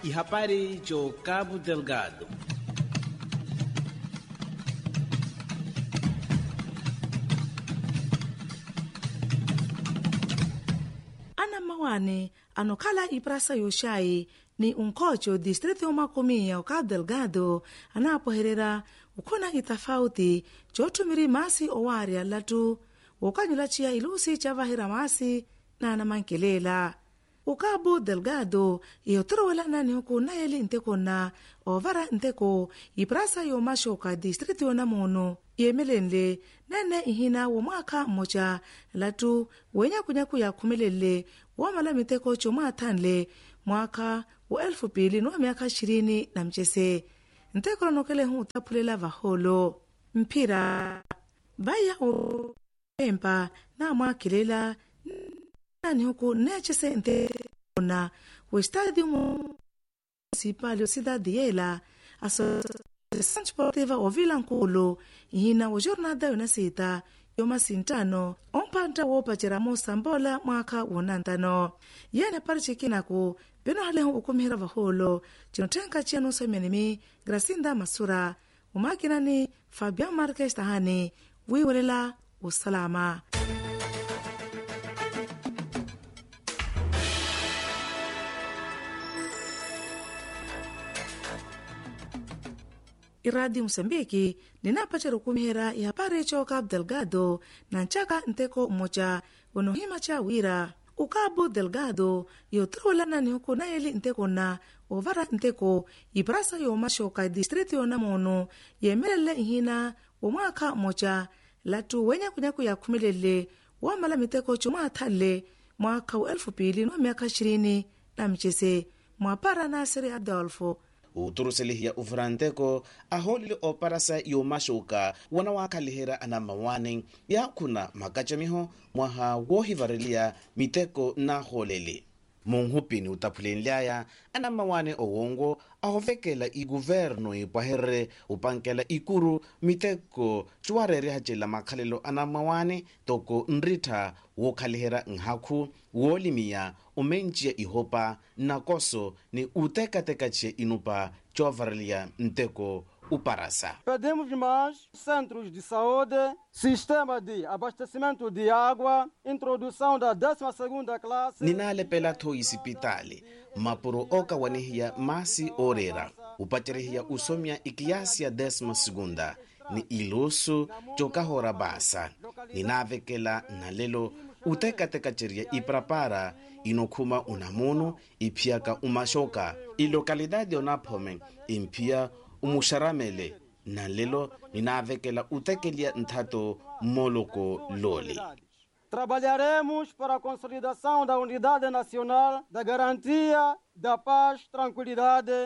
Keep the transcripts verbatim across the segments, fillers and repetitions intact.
Ihabari cho Cabo Delgado. Ana mawane anokala iprasa yoshai ni unkocho distrito makumi ya Cabo Delgado anapoherera ukona itafauti chotumiri masi owari alatu ukanyula chia ilusi chavahira masi na anamankelela. Cabo Delgado iyotorowela nani huku na yeli inteko na ovara inteko iprasa yo mashoka distrito yo namono yemelenle nene ihina wa mwaka moja latu wenya kunyaku ya kumelele wa malamiteko choma tanle mwaka wa elfu pili no miaka ishirini na mchese nteko nokele hu tapulela vaholo mpira baya o empa na mwakilela nani huku nechese ente na o stadium municipal cidade yela Associação Esportiva o Vilanculo ihina o jornada yo nasita yo masintano ompanta wo pachiramo sambola mwaka wonantano yene parichikinako beno haleho ukumhira vaholo chinotenka chiano semenimi Gracinda Masura umakinani Fabian Marques tahani wiwelela usalama. Iradi Msambiki ninapachero kumhera ya pare cho Cabo Delgado na nchaka nteko moja unohima cha wira. Cabo Delgado yotrola nani huku na yeli nteko na ovara nteko iprasa yo mashoka distrito yo namono yemelele ihina wa mwaka moja latu wenya kunyaku ya kumilele wa malamiteko chuma thale mwaka wa elfu pili no miaka ishirini na mchese mwapara Nasiri Adolfo uturuseli ya ufranteko aholile oparasa yo mashoka wana wakalihera ana mawane ya kuna makachamiho mwaha wohivarelia miteko na holele monghupini utapulenliaya ana mawane owongo ahovekela i guverno ipahere upankela ikuru miteko chuarere hachela makhalelo ana mawane toko nrita wokhalihera nhakhu wolimia umenchia ihopa na koso ni utekatekache inupa chovarelia nteko uparasa. Pedimos mais centros de saúde, sistema de abastecimento de água, introdução da décima segunda classe. Ninale pela to isipitali, mapuro oka wanehia masi orera, upacherehia usomia ikiasia décima segunda, ni ilusu chokahora basa, ninavekela nalelo utekatekacheria iprapara inokuma unamono ipiaka umashoka, ilokalidade onapome impia umusharamele na lelo ninavekela utekelia nthato moloko loli. Trabalharemos para a consolidação da unidade nacional, da garantia da paz, tranquilidade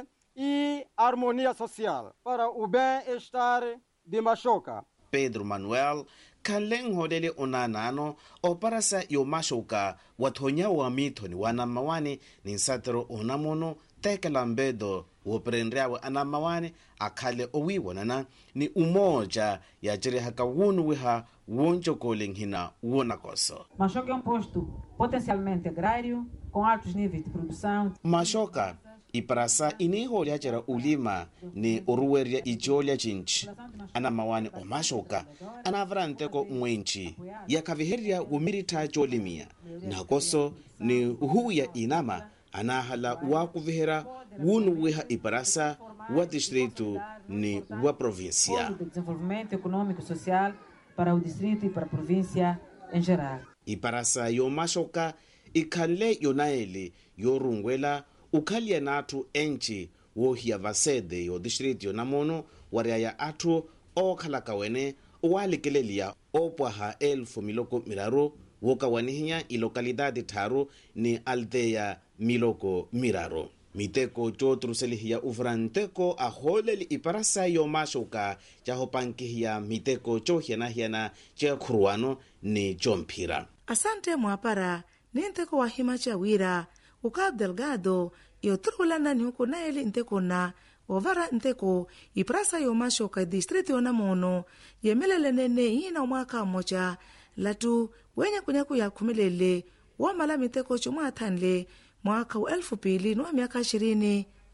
e harmonia social para o bem-estar de Mashoka. Pedro Manuel kaleng hodele onanano oparasa yo Mashoka wathonya wa mithoni wana mawane ninsatero onamono tekelambedo woprendreawe ana mawane akhale owiwonana ni umoja ya jerehaka wunu wiha wonchokoleng hina wonakoso. Mashoka é um posto potencialmente agrário com altos níveis de produção. Mashoka iparasa iniho liachera ulima ni oruweria ijolia chinchi ana mawane o Mashoka anavranteko mwenchi yakaviheria wumirita jolimia nakoso ni uhuya inama anahala wakuvihera wunu wiha iparasa wa distrito ni wa provincia. De desenvolvimento econômico e social para o distrito e para a província em geral. Iparasa yo Mashoka ikale yonaele yorungwela ukalia natu enchi wohia vasede yo distrito yo namono wariaya atu okhalakawene uwalikelelia opwaha elfu miloko miraro woka wanihinya ilokalidade tharu ni aldeya miloko miraro. Miteko chotruselihiya ufranteko aholeli iparasa yo Mashoka chahopankihia miteko chohiana-hiana chekhuruano ni chomphira. Asante mwapara ninteko wahima cha wira Cabo Delgado yoturula nani huku na eli nteko na ovara nteko iparasa yo Mashoka distrito yo namono yemelele nene hina mwaka moja latu wenya kunyaku ya kumelele wa malamiteko chuma tanle mwaka wa elfu pili no miaka ishirini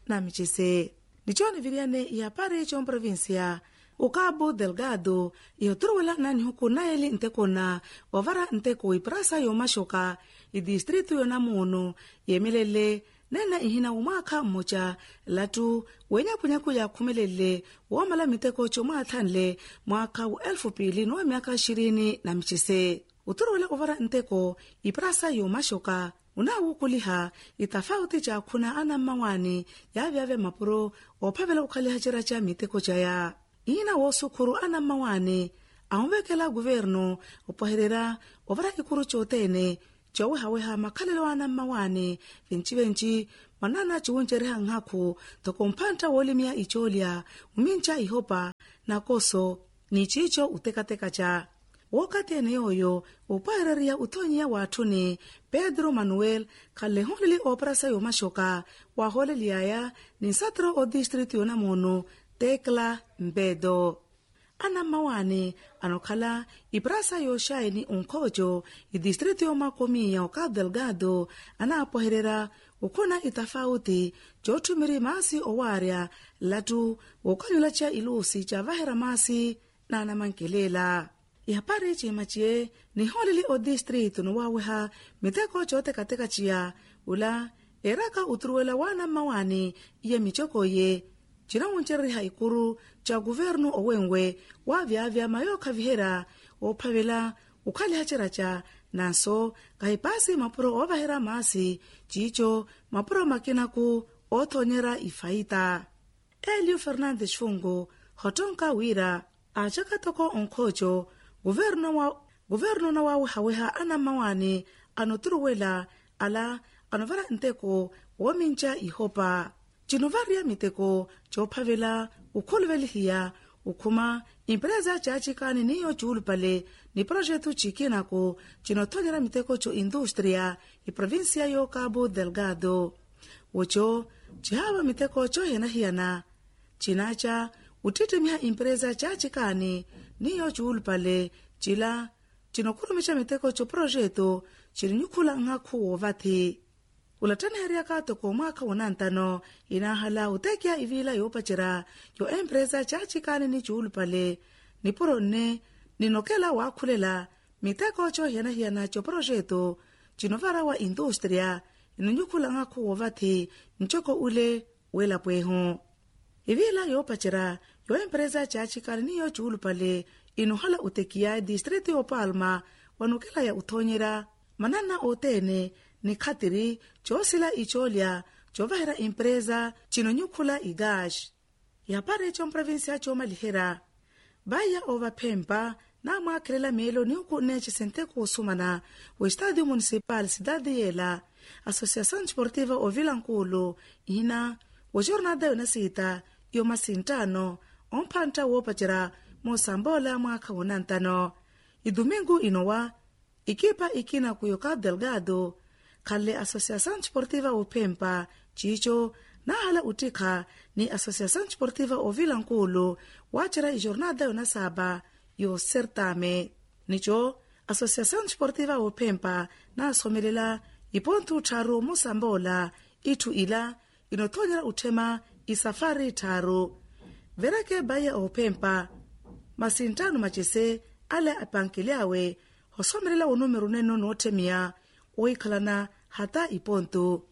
na michese. Nichoni viriane ya pari chon provincia o Cabo Delgado iyo turuwela nani huku naeli ntekona wavara nteko iprasa yo mashoka i distritu yo namuno yemelele nena ihina umaka mmoja latu wenya punyaku ya kumelele wamala miteko choma athanle mwaka wa elfu pili no miaka ishirini na michese. Uturuwela wavara nteko iprasa yo mashoka unawu kuliha itafauti cha kuna ana mawani ya vyave mapuro opavela ukaliha chira cha miteko chaya. Ina wosukuru ana mawani aumvekela guverno opoherera ovara ikuru chotene chowe haweha makalelo ana mawani vinchi venchi manana chiwunjereha nghaku tokompanta wolimia icholia umincha ihopa na koso ni chicho utekateka cha. Wakati eneyoyo upahereria utonya watuni Pedro Manuel kalehonili operasa yo mashoka wahole liaya ni satro o district yo namono Tekla Mbedo. Ana mawani anokala iprasa yo shaini unkojo i district yo makomi ya Cabo Delgado anapoherera ukona itafauti jotumiri masi owaria latu ukanyula cha ilusi cha vahera masi na anamankelela. Ihapari chimachie ni holili o district no waweha miteko chote kateka chia ula eraka utruwela wana mawani iya michoko ye china uncheriha ikuru cha guvernu owenwe wa vyavya mayoka vihera opavela ukali hachiracha naso kahipasi mapuro ovahera masi chicho mapuro makinaku otonyera ifaita. Elio Fernandes Fungo hotonka wira achaka toko onkocho Guverno wa guverno na wa haweha ana mawani anoturuwela ala anovara nteko womincha ihopa chinovaria miteko chopavela ukulvelihia ukuma impreza chachikani niyo chulpale ni projetu chikinako chinotonyera miteko cho industria i provincia yo Cabo Delgado wocho chihawa miteko cho hena hiana chinacha utitimia impreza chachikani niyo chulpale chila chinokurumisha miteko cho projeto chirinyukula ngaku wovati ulatani heriaka toko mwaka wanantano inahala utekia ivila yopachira yo empresa chachikani ni chulpale nipurone ninokela wakulela miteko cho hiana hiana cho projeto chinovara wa industria ininyukula ngaku wovati nchoko ule wela pweho ivila yopachira yo empresa chachikani niyo chulpale inohala utekia distrito yo Palma wanukela ya utonyera manana otene ni khatiri chosila icholia chovahera empresa chinonyukula igash yapare cho provincia cho malihera baya ova pempa na mwakelela melo ni ukune chisenteko usumana o Estadio Municipal Cidade Yela Associação Desportiva o Vilanculo ina o jornada yo nasita yo masintano ompanta wopachira mosambola mwaka wanantano idomingo inowa ikipa ikina kuyo Cabo Delgado kale Associação Desportiva o Pempa chicho na hala utika ni Associação Desportiva o Vilanculo wachira i jornada yo nasaba yo certame nicho Associação Desportiva o Pempa na somelela ipontu taro mosambola itu ila inotonyera utema isafari taro verake baya o Pempa masintano machese ale apankeleawe hosomelela unumero neno notemia oikalana hata iponto.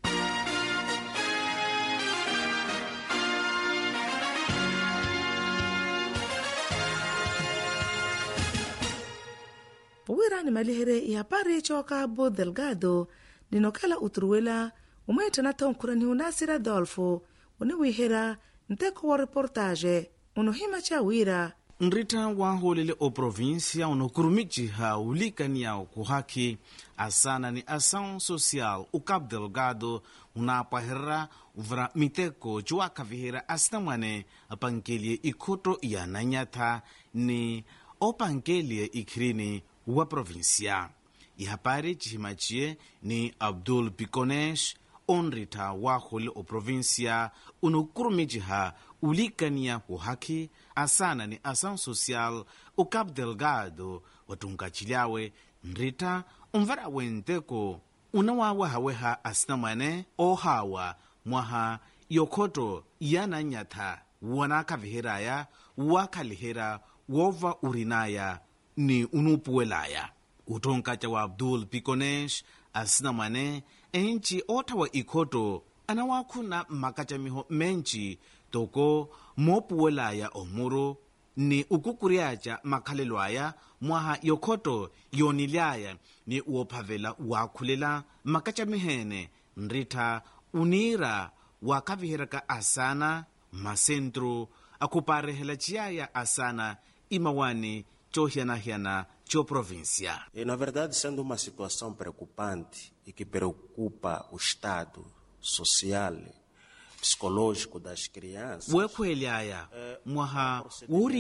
Powira ni malihere ihapari cho Cabo Delgado ninokala utruwela umwetana tonkurani unasira Adolfo uniwihera nteko wa reportage unohima cha wira nrita wa holele o provincia unokurumichi ha ulikania kuhaki asana ni ação social o Cabo Delgado unapahera uvra miteko jua kavihera astamane apankelie ikoto ya nanyata ni opankelie ikrini wa provincia ihapari chihimachie ni Abdul Piconesh onrita wa hole o provincia unokurumichi ha ulikania kuhaki asana ni ação social o Cabo Delgado watunkachilawe nrita umvara wenteko unawawa haweha asinamane o hawa mwaha yokhoto yana nyatha wana kaviheraya wakalihera wova urinaya ni unupuelaya utonkacha wa Abdul Pikonesh asina mwane enchi ota wa ikhoto anawakhuna makachamiho menchi toko mopuelaya omuro ni ukukuriacha makhalelwaya mwaha yokhoto yonilyaya ni uophavela wakhulela makachamihene nritha unira wakaviheraka asana masentro akuparehela chiyaya asana imawani chohianahiana cho província. E, na verdade, sendo uma situação preocupante e que preocupa o estado social, psicológico das crianças. Wekhwelyaya mwaha wuri